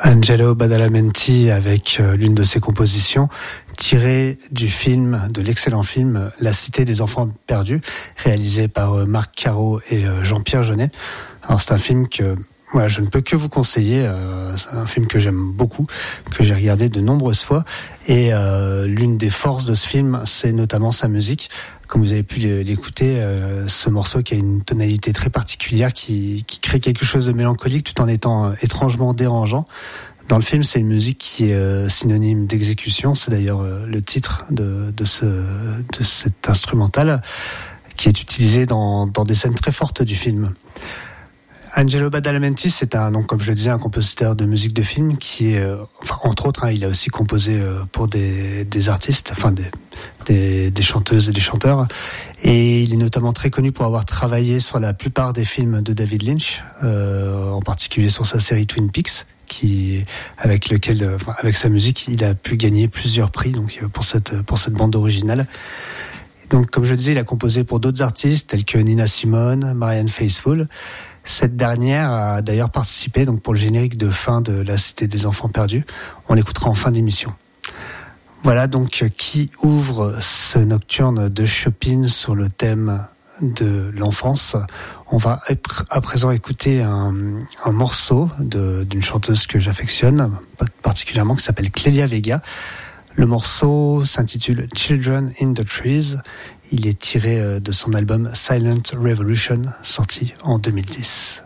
Angelo Badalamenti avec l'une de ses compositions tirée de l'excellent film La Cité des Enfants Perdus, réalisé par Marc Caro et Jean-Pierre Jeunet. Alors c'est un film que je ne peux que vous conseiller. C'est un film que j'aime beaucoup, que j'ai regardé de nombreuses fois. Et l'une des forces de ce film, c'est notamment sa musique. Comme vous avez pu l'écouter, ce morceau qui a une tonalité très particulière, qui crée quelque chose de mélancolique tout en étant étrangement dérangeant. Dans le film, c'est une musique qui est synonyme d'exécution. C'est d'ailleurs le titre de cet instrumental qui est utilisé dans des scènes très fortes du film. Angelo Badalamenti, c'est comme je le disais, un compositeur de musique de film qui est, entre autres, il a aussi composé pour des artistes, des chanteuses et des chanteurs. Et il est notamment très connu pour avoir travaillé sur la plupart des films de David Lynch, en particulier sur sa série Twin Peaks, avec sa musique, il a pu gagner plusieurs prix, donc pour cette bande originale. Donc, comme je le disais, il a composé pour d'autres artistes tels que Nina Simone, Marianne Faithfull. Cette dernière a d'ailleurs participé pour le générique de fin de La Cité des Enfants Perdus. On l'écoutera en fin d'émission. Voilà donc qui ouvre ce nocturne de Chopin sur le thème de l'enfance. On va à présent écouter un morceau d'une chanteuse que j'affectionne particulièrement, qui s'appelle Clélia Vega. Le morceau s'intitule Children in the Trees. Il est tiré de son album Silent Revolution, sorti en 2010.